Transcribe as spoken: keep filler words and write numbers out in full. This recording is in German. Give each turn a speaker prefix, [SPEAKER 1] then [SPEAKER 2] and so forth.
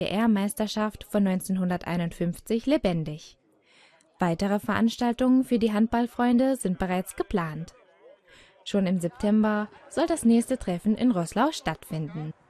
[SPEAKER 1] D D R-Meisterschaft von neunzehnhunderteinundfünfzig lebendig. Weitere Veranstaltungen für die Handballfreunde sind bereits geplant. Schon im September soll das nächste Treffen in Roßlau stattfinden.